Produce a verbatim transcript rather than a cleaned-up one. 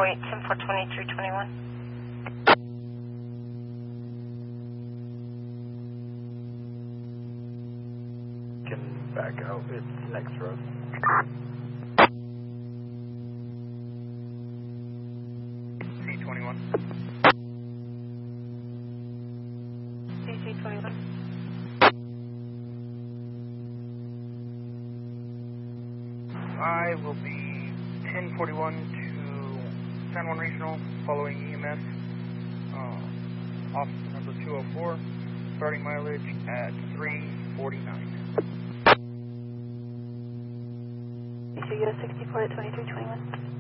zero eight, ten four, twenty-three twenty-one. Can back out. It's next road. C twenty-one. C C twenty-one. I will be ten forty-one to San Juan Regional, following E M S, uh, officer number two oh four, starting mileage at three forty-nine. C U S sixty-four at twenty-three twenty-one.